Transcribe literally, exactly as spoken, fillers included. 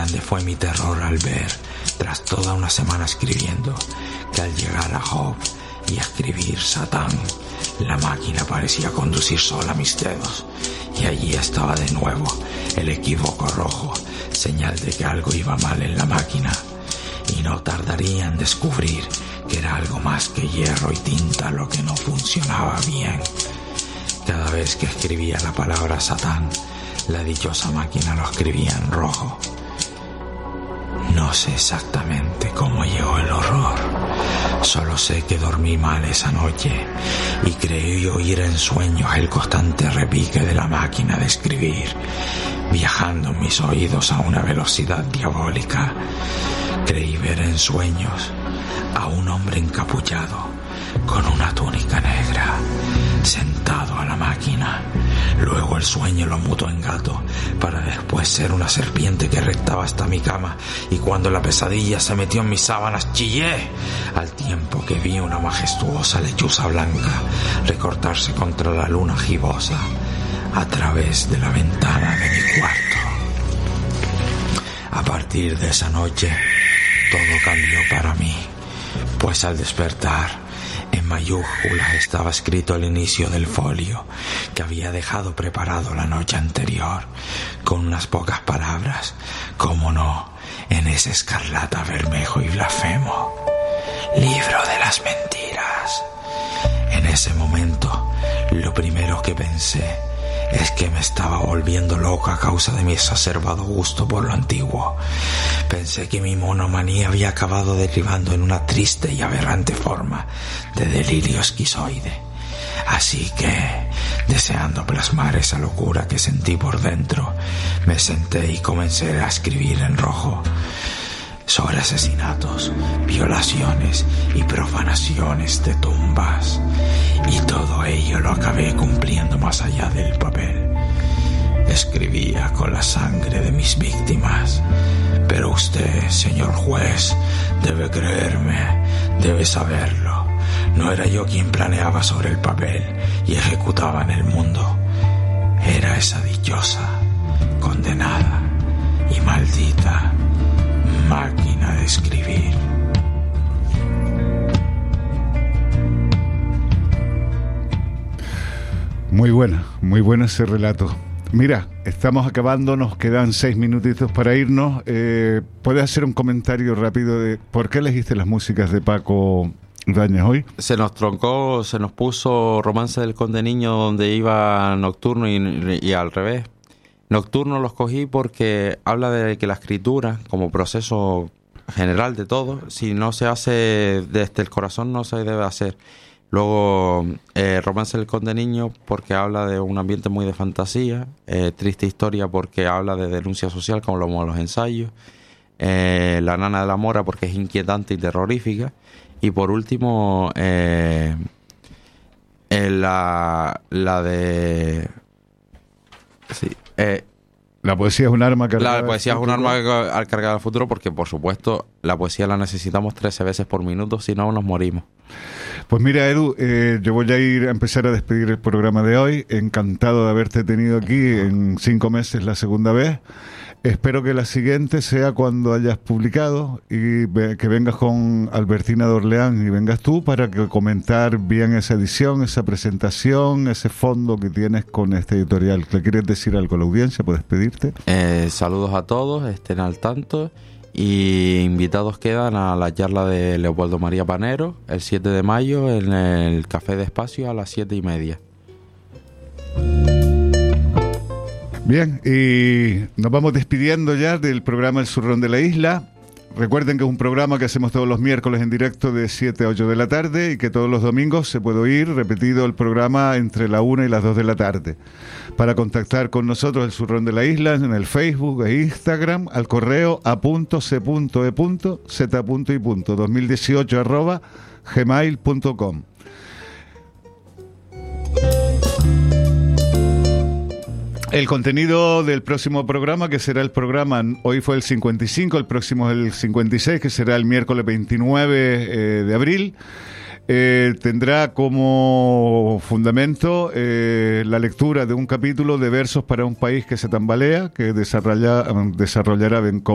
grande fue mi terror al ver, tras toda una semana escribiendo, que al llegar a Job y a escribir Satán, la máquina parecía conducir sola mis dedos, y allí estaba de nuevo el equívoco rojo, señal de que algo iba mal en la máquina, y no tardaría en descubrir que era algo más que hierro y tinta lo que no funcionaba bien. Cada vez que escribía la palabra Satán, la dichosa máquina lo escribía en rojo. No sé exactamente cómo llegó el horror. Solo sé que dormí mal esa noche y creí oír en sueños el constante repique de la máquina de escribir, viajando en mis oídos a una velocidad diabólica. Creí ver en sueños a un hombre encapuchado con una túnica negra, sentado a la máquina. Luego el sueño lo mutó en gato, para después ser una serpiente que rectaba hasta mi cama, y cuando la pesadilla se metió en mis sábanas chillé, al tiempo que vi una majestuosa lechuza blanca recortarse contra la luna gibosa a través de la ventana de mi cuarto. A partir de esa noche, todo cambió para mí, pues al despertar, en mayúsculas estaba escrito el inicio del folio que había dejado preparado la noche anterior, con unas pocas palabras, cómo no, en ese escarlata, bermejo y blasfemo: libro de las mentiras. En ese momento, lo primero que pensé es que me estaba volviendo loca a causa de mi exacerbado gusto por lo antiguo. Pensé que mi monomanía había acabado derivando en una triste y aberrante forma de delirio esquizoide. Así que, deseando plasmar esa locura que sentí por dentro, me senté y comencé a escribir en rojo sobre asesinatos, violaciones y profanaciones de tumbas. Y todo ello lo acabé cumpliendo más allá del papel. Escribía con la sangre de mis víctimas. Pero usted, señor juez, debe creerme, debe saberlo. No era yo quien planeaba sobre el papel y ejecutaba en el mundo. Era esa dichosa, condenada y maldita máquina de escribir. Muy buena, muy bueno ese relato. Mira, estamos acabando, nos quedan seis minutitos para irnos. Eh, ¿Puedes hacer un comentario rápido de por qué elegiste las músicas de Paco Ibáñez hoy? Se nos troncó, se nos puso Romance del Conde Niño, donde iba Nocturno y, y al revés. Nocturno los cogí porque habla de que la escritura, como proceso general de todo, si no se hace desde el corazón, no se debe hacer. Luego, eh, Romance del Conde Niño, porque habla de un ambiente muy de fantasía. Eh, Triste Historia, porque habla de denuncia social, como los ensayos. Eh, La Nana de la Mora, porque es inquietante y terrorífica. Y por último, eh, eh, la, la de... Sí, eh, La poesía es un arma cargada. La poesía es un arma cargada al futuro, porque, por supuesto, la poesía la necesitamos trece veces por minuto, si no nos morimos. Pues mira, Edu, eh, yo voy a ir a empezar a despedir el programa de hoy. Encantado de haberte tenido aquí en cinco meses la segunda vez. Espero que la siguiente sea cuando hayas publicado y ve, que vengas con Albertina de Orleán y vengas tú para que comentar bien esa edición, esa presentación, ese fondo que tienes con este editorial. ¿Le quieres decir algo a la audiencia? ¿Puedes pedirte? Eh, saludos a todos, estén al tanto. Y invitados quedan a la charla de Leopoldo María Panero el siete de mayo en el Café de Espacio a las siete y media. Bien, y nos vamos despidiendo ya del programa El Zurrón de la Isla. Recuerden que es un programa que hacemos todos los miércoles en directo de siete a ocho de la tarde y que todos los domingos se puede oír repetido el programa entre la una y las dos de la tarde. Para contactar con nosotros El Zurrón de la Isla en el Facebook e Instagram al correo a punto c punto e punto z punto i punto dos mil dieciocho arroba gmail punto com. El contenido del próximo programa, que será el programa, hoy fue el cincuenta y cinco, el próximo es el cincuenta y seis, que será el miércoles veintinueve eh, de abril, eh, tendrá como fundamento eh, la lectura de un capítulo de Versos para un país que se tambalea, que desarrolla, desarrollará Bencomo